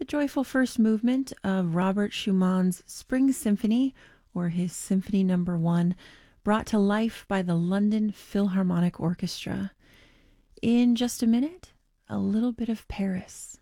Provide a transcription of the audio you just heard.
joyful first movement of Robert Schumann's Spring Symphony, or his Symphony Number 1, brought to life by the London Philharmonic Orchestra. In just a minute, a little bit of Paris.